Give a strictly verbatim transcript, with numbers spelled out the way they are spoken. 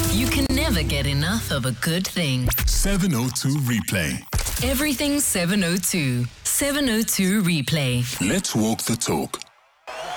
You can never get enough of a good thing. seven oh two Replay. Everything seven oh two. seven oh two Replay. Let's walk the talk.